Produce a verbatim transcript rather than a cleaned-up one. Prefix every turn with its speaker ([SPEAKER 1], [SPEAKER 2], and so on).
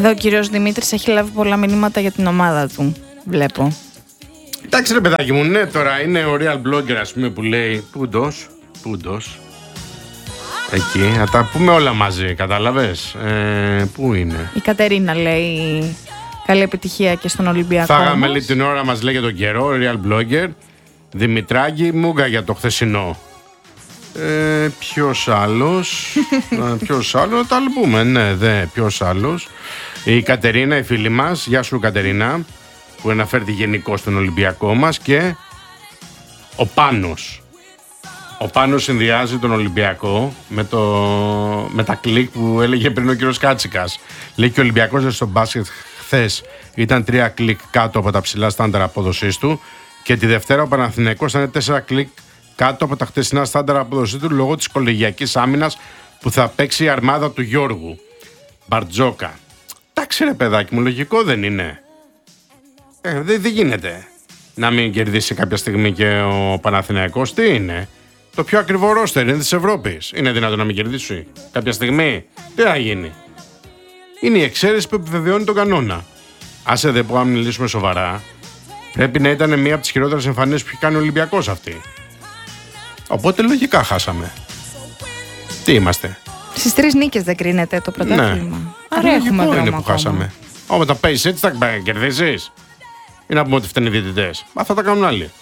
[SPEAKER 1] Εδώ ο κύριος Δημήτρης έχει λάβει πολλά μηνύματα για την ομάδα του. Βλέπω.
[SPEAKER 2] Εντάξει ρε παιδάκι μου, ναι, τώρα είναι ο real blogger, ας πούμε, που λέει πούντος, πούντος. Εκεί, να τα πούμε όλα μαζί, κατάλαβες. Ε, πού είναι?
[SPEAKER 1] Η Κατερίνα λέει καλή επιτυχία και στον Ολυμπιακό.
[SPEAKER 2] Φάγαμε λίγο την ώρα μας, λέει, για τον καιρό, real blogger. Δημητράκη, μούγκα για το χθεσινό. Ε, ποιος άλλος? ε, ποιος άλλος, να τα πούμε, ναι, δε, ποιος άλλος? Η Κατερίνα, η φίλη μας, γεια σου Κατερίνα, που αναφέρει γενικώς στον Ολυμπιακό μας, και ο Πάνος. Ο Πάνος συνδυάζει τον Ολυμπιακό με, το, με τα κλικ που έλεγε πριν ο κύριος Κάτσικας. Λέει και ο Ολυμπιακός στο μπάσκετ χθες ήταν τρία κλικ κάτω από τα ψηλά στάνταρ απόδοσής του, και τη Δευτέρα ο Παναθηναϊκός ήταν τέσσερα κλικ κάτω από τα χτεσινά στάνταρ απόδοσής του λόγω της κολεγιακής άμυνας που θα παίξει η αρμάδα του Γιώργου Μπαρτζόκα. Εντάξει ρε παιδάκι μου, λογικό δεν είναι? Ε, δεν δε γίνεται να μην κερδίσει κάποια στιγμή και ο Παναθηναϊκός. Τι είναι? Το πιο ακριβό ρόστερ είναι της Ευρώπης. Είναι δυνατόν να μην κερδίσει κάποια στιγμή? Τι θα γίνει? Είναι η εξαίρεση που επιβεβαιώνει τον κανόνα. Άσε δε που, αν μιλήσουμε σοβαρά, πρέπει να ήταν μία από τις χειρότερες εμφανίσεις που έχει κάνει ο Ολυμπιακός αυτή. Οπότε λογικά χάσαμε. Τι είμαστε?
[SPEAKER 1] Στις τρεις νίκες δεν κρίνεται το πρωτάθλημα?
[SPEAKER 2] Ναι.
[SPEAKER 1] Άρα έχουμε δρόμο
[SPEAKER 2] είναι που
[SPEAKER 1] ακόμα.
[SPEAKER 2] χάσαμε. Όμως τα παίζεις έτσι θα κερδίσεις? Ή να πούμε ότι φταίνουν οι διαιτητές? Αυτά τα κάνουν άλλοι.